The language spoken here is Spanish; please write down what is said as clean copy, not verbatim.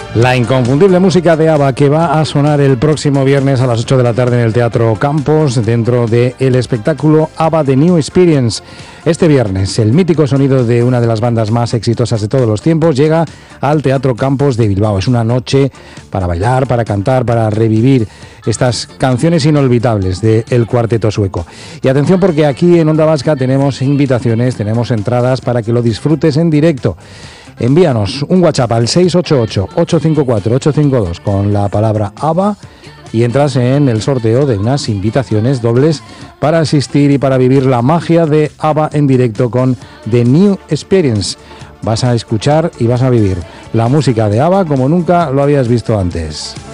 La inconfundible música de ABBA que va a sonar el próximo viernes a las 8 de la tarde en el Teatro Campos dentro del espectáculo ABBA The New Experience. Este viernes el mítico sonido de una de las bandas más exitosas de todos los tiempos llega al Teatro Campos de Bilbao. Es una noche para bailar, para cantar, para revivir estas canciones inolvidables del cuarteto sueco. Y atención, porque aquí en Onda Vasca tenemos invitaciones, tenemos entradas para que lo disfrutes en directo. Envíanos un WhatsApp al 688-854-852 con la palabra ABBA y entras en el sorteo de unas invitaciones dobles para asistir y para vivir la magia de ABBA en directo con The New Experience. Vas a escuchar y vas a vivir la música de ABBA como nunca lo habías visto antes.